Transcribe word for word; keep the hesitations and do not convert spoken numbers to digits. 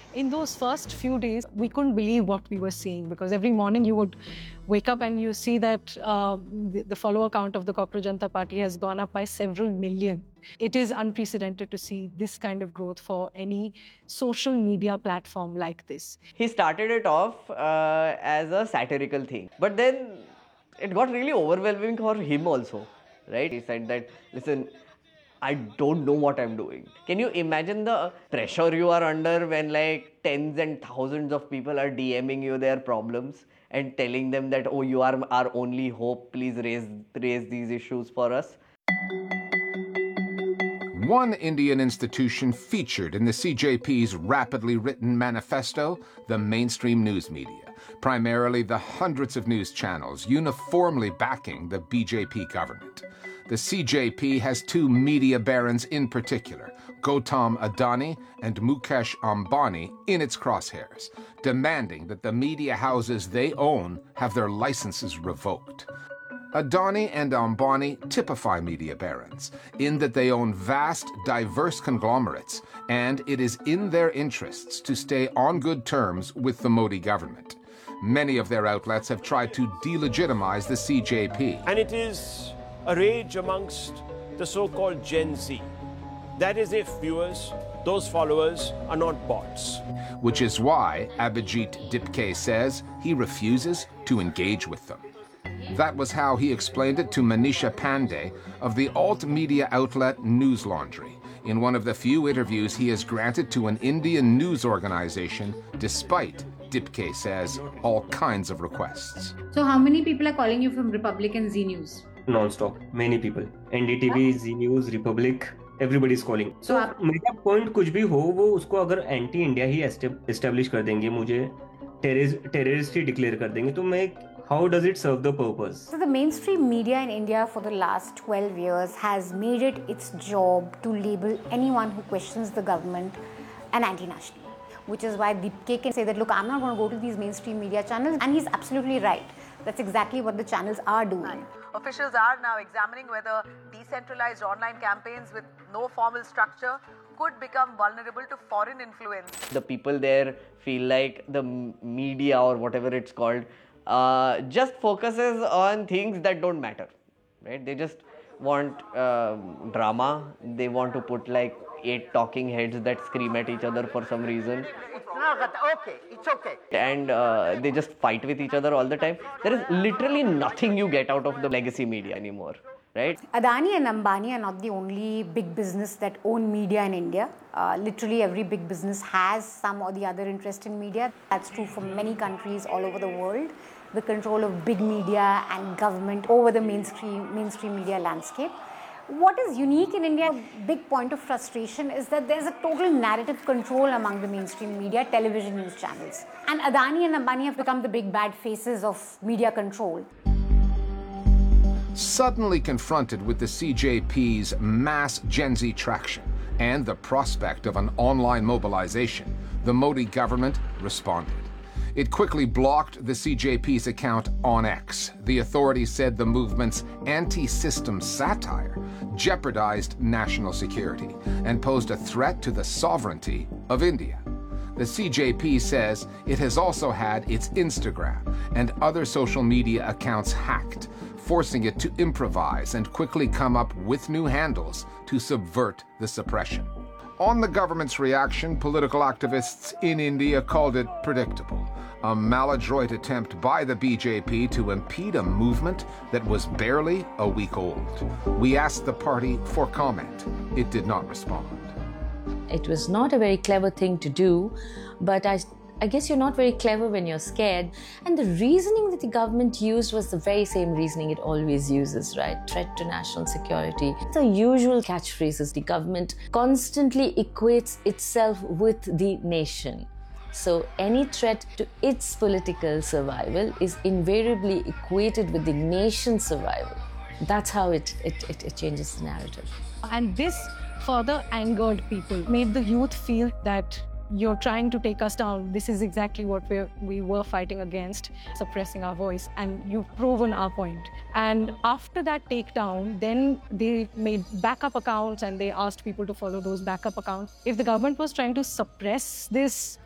In those first few days, we couldn't believe what we were seeing, because every morning you would wake up and you see that uh, the, the follower count of the Cockroach Janata Party has gone up by several million. It is unprecedented to see this kind of growth for any social media platform like this. He started it off uh, as a satirical thing, but then it got really overwhelming for him also, right? He said that, listen, I don't know what I'm doing. Can you imagine the pressure you are under when like tens and thousands of people are DMing you their problems and telling them that, oh, you are our only hope, please raise, raise these issues for us? One Indian institution featured in the C J P's rapidly written manifesto, the mainstream news media, primarily the hundreds of news channels uniformly backing the B J P government. The C J P has two media barons in particular, Gautam Adani and Mukesh Ambani, in its crosshairs, demanding that the media houses they own have their licenses revoked. Adani and Ambani typify media barons in that they own vast, diverse conglomerates, and it is in their interests to stay on good terms with the Modi government. Many of their outlets have tried to delegitimize the C J P. And it is a rage amongst the so-called Gen Z. That is if viewers, those followers, are not bots. Which is why Abhijit Dipke says he refuses to engage with them. That was how he explained it to Manisha Pandey of the alt-media outlet News Laundry, in one of the few interviews he has granted to an Indian news organization, despite, Dipke says, all kinds of requests. So how many people are calling you from Republic and Z News? Non-stop, many people. N D T V, Z News, Republic, everybody is calling. So मेरा point कुछ भी हो वो उसको अगर anti India ही establish कर देंगे, मुझे terrorist ही declare कर देंगे, तो मैं how does it serve the purpose? So the mainstream media in India for the last twelve years has made it its job to label anyone who questions the government an anti-national, which is why Dipke can say that, look, I'm not going to go to these mainstream media channels, and he's absolutely right. That's exactly what the channels are doing. Officials are now examining whether decentralized online campaigns with no formal structure could become vulnerable to foreign influence. The people there feel like the media, or whatever it's called, uh, just focuses on things that don't matter, right? They just want uh, drama. They want to put like eight talking heads that scream at each other for some reason. Okay, it's okay. And uh, they just fight with each other all the time. There is literally nothing you get out of the legacy media anymore, right? Adani and Ambani are not the only big business that own media in India. Uh, literally every big business has some or the other interest in media. That's true for many countries all over the world. The control of big media and government over the mainstream, mainstream media landscape. What is unique in India, a big point of frustration, is that there's a total narrative control among the mainstream media, television news channels. And Adani and Ambani have become the big bad faces of media control. Suddenly confronted with the C J P's mass Gen Z traction and the prospect of an online mobilization, the Modi government responded. It quickly blocked the C J P's account on X. The authorities said the movement's anti-system satire jeopardized national security and posed a threat to the sovereignty of India. The C J P says it has also had its Instagram and other social media accounts hacked, forcing it to improvise and quickly come up with new handles to subvert the suppression. On the government's reaction, political activists in India called it predictable, a maladroit attempt by the B J P to impede a movement that was barely a week old. We asked the party for comment. It did not respond. It was not a very clever thing to do, but I I guess you're not very clever when you're scared. And the reasoning that the government used was the very same reasoning it always uses, right? Threat to national security. The usual catchphrases. The government constantly equates itself with the nation. So any threat to its political survival is invariably equated with the nation's survival. That's how it, it, it, it changes the narrative. And this further angered people, made the youth feel that you're trying to take us down. This is exactly what we're, we were fighting against, suppressing our voice, and you've proven our point. And after that takedown, then they made backup accounts and they asked people to follow those backup accounts. If the government was trying to suppress this